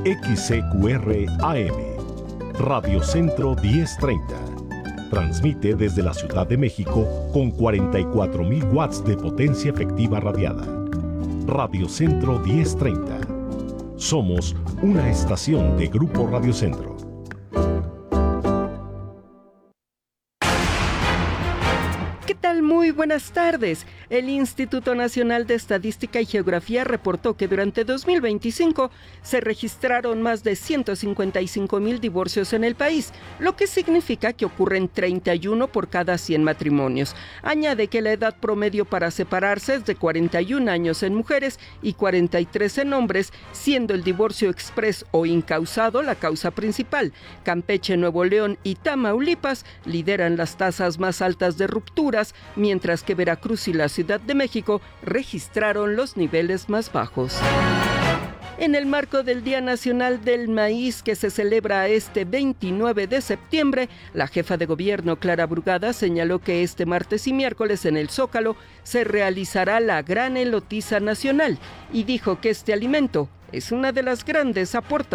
XCQR AM, Radio Centro 1030. Transmite desde la Ciudad de México con 44.000 watts de potencia efectiva radiada. Radio Centro 1030. Somos una estación de Grupo Radio Centro. ¿Qué tal? Muy buenas tardes. El Instituto Nacional de Estadística y Geografía reportó que durante 2025 se registraron más de 155,000 divorcios en el país, lo que significa que ocurren 31 por cada 100 matrimonios. Añade que la edad promedio para separarse es de 41 años en mujeres y 43 en hombres, siendo el divorcio exprés o incausado la causa principal. Campeche, Nuevo León y Tamaulipas lideran las tasas más altas de rupturas, mientras que Veracruz y la Ciudad de México registraron los niveles más bajos. En el marco del Día Nacional del Maíz, que se celebra este 29 de septiembre, la jefa de gobierno, Clara Brugada, señaló que este martes y miércoles en el Zócalo se realizará la Gran Elotiza Nacional y dijo que este alimento es una de las grandes aportaciones